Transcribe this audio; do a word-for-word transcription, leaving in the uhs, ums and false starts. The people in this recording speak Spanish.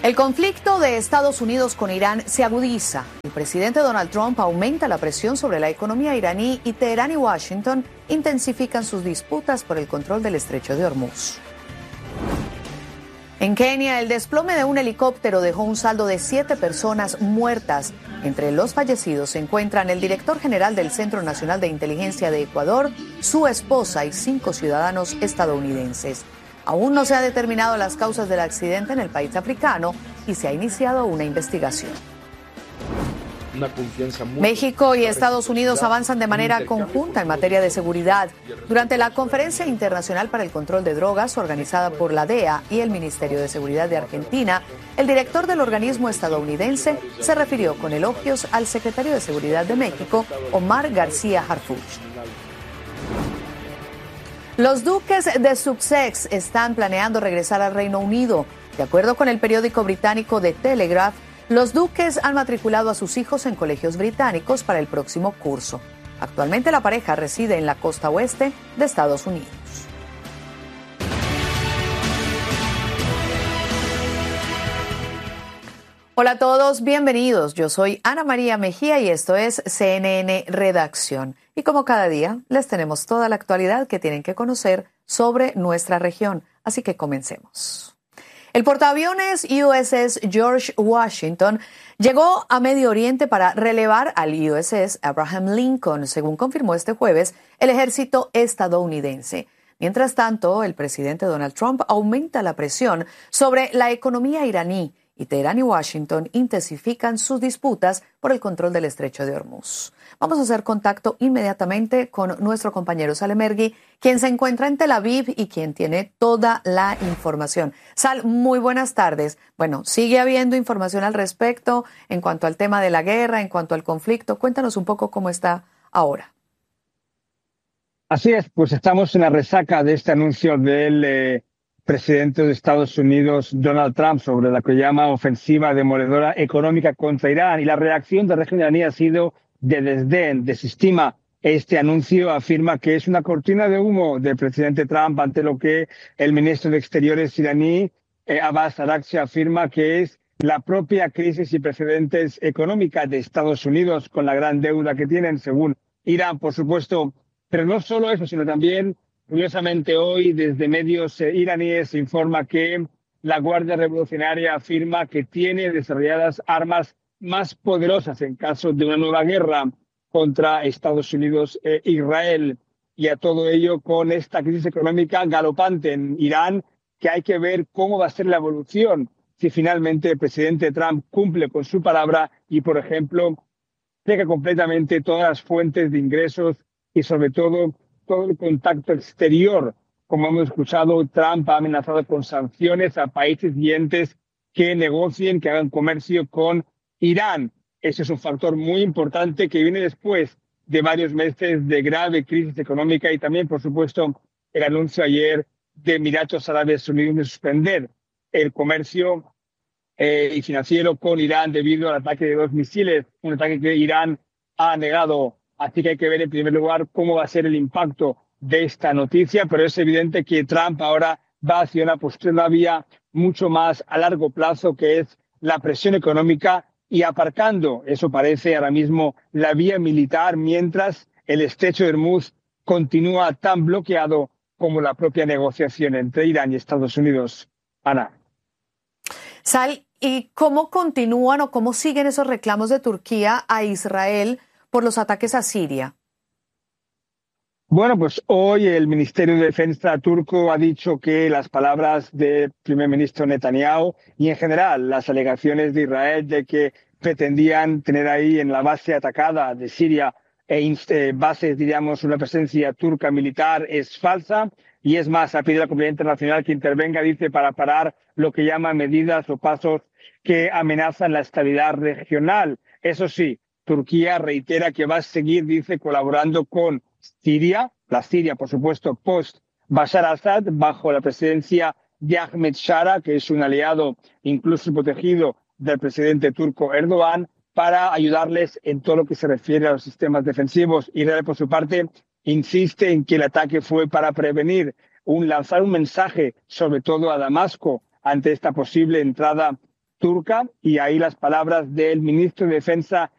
El conflicto de Estados Unidos con Irán se agudiza. El presidente Donald Trump aumenta la presión sobre la economía iraní y Teherán y Washington intensifican sus disputas por el control del estrecho de Hormuz. En Kenia, el desplome de un helicóptero dejó un saldo de siete personas muertas. Entre los fallecidos se encuentran el director general del Centro Nacional de Inteligencia de Ecuador, su esposa y cinco ciudadanos estadounidenses. Aún no se han determinado las causas del accidente en el país africano y se ha iniciado una investigación. Una confianza muy México y Estados Unidos avanzan de manera conjunta en materia de seguridad. Durante la Conferencia Internacional para el Control de Drogas, organizada por la D E A y el Ministerio de Seguridad de Argentina, el director del organismo estadounidense se refirió con elogios al secretario de Seguridad de México, Omar García Harfuch. Los duques de Sussex están planeando regresar al Reino Unido. De acuerdo con el periódico británico The Telegraph, los duques han matriculado a sus hijos en colegios británicos para el próximo curso. Actualmente la pareja reside en la costa oeste de Estados Unidos. Hola a todos, bienvenidos. Yo soy Ana María Mejía y esto es C N N Redacción. Y como cada día, les tenemos toda la actualidad que tienen que conocer sobre nuestra región. Así que comencemos. El portaaviones U S S George Washington llegó a Medio Oriente para relevar al U S S Abraham Lincoln, según confirmó este jueves el ejército estadounidense. Mientras tanto, el presidente Donald Trump aumenta la presión sobre la economía iraní y Teherán y Washington intensifican sus disputas por el control del estrecho de Hormuz. Vamos a hacer contacto inmediatamente con nuestro compañero Sal Emergui, quien se encuentra en Tel Aviv y quien tiene toda la información. Sal, muy buenas tardes. Bueno, sigue habiendo información al respecto en cuanto al tema de la guerra, en cuanto al conflicto. Cuéntanos un poco cómo está ahora. Así es, pues estamos en la resaca de este anuncio del eh, presidente de Estados Unidos, Donald Trump, sobre la que llama ofensiva demoledora económica contra Irán. Y la reacción de la región iraní ha sido de desdén. Desestima este anuncio, afirma que es una cortina de humo del presidente Trump ante lo que el ministro de Exteriores iraní, eh, Abbas Araghchi, afirma que es la propia crisis y precedentes económica de Estados Unidos con la gran deuda que tienen, según Irán, por supuesto. Pero no solo eso, sino también, curiosamente, hoy desde medios eh, iraníes se informa que la Guardia Revolucionaria afirma que tiene desarrolladas armas más poderosas en caso de una nueva guerra contra Estados Unidos e Israel. Y a todo ello con esta crisis económica galopante en Irán, que hay que ver cómo va a ser la evolución si finalmente el presidente Trump cumple con su palabra y, por ejemplo, cierra completamente todas las fuentes de ingresos y, sobre todo, todo el contacto exterior. Como hemos escuchado, Trump ha amenazado con sanciones a países y entes que negocien, que hagan comercio con Irán. Ese es un factor muy importante que viene después de varios meses de grave crisis económica y también, por supuesto, el anuncio ayer de Emiratos Árabes Unidos de suspender el comercio eh, y financiero con Irán debido al ataque de dos misiles, un ataque que Irán ha negado. Así que hay que ver en primer lugar cómo va a ser el impacto de esta noticia, pero es evidente que Trump ahora va hacia una postura todavía mucho más a largo plazo, que es la presión económica y aparcando, eso parece ahora mismo, la vía militar, mientras el estrecho de Hormuz continúa tan bloqueado como la propia negociación entre Irán y Estados Unidos. Ana. Sal, ¿y cómo continúan o cómo siguen esos reclamos de Turquía a Israel por los ataques a Siria? Bueno, pues hoy el Ministerio de Defensa turco ha dicho que las palabras del primer ministro Netanyahu y en general las alegaciones de Israel de que pretendían tener ahí en la base atacada de Siria e eh, bases, diríamos, una presencia turca militar es falsa. Y es más, ha pedido a la comunidad internacional que intervenga, dice, para parar lo que llama medidas o pasos que amenazan la estabilidad regional. Eso sí, Turquía reitera que va a seguir, dice, colaborando con Siria, la Siria, por supuesto, post-Bashar al-Assad, bajo la presidencia de Ahmed Shara, que es un aliado incluso protegido del presidente turco Erdogan, para ayudarles en todo lo que se refiere a los sistemas defensivos. Israel, por su parte, insiste en que el ataque fue para prevenir, un, lanzar un mensaje, sobre todo a Damasco, ante esta posible entrada turca, y ahí las palabras del ministro de Defensa